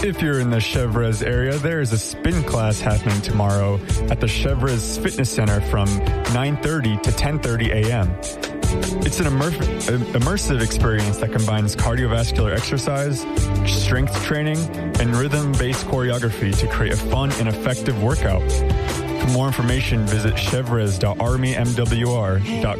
If you're in the Chevrez area, there is a spin class happening tomorrow at the Chevrez Fitness Center from 9:30 to 10:30 a.m. It's an immersive experience that combines cardiovascular exercise, strength training, and rhythm-based choreography to create a fun and effective workout. For more information, visit chevrez.armymwr.com.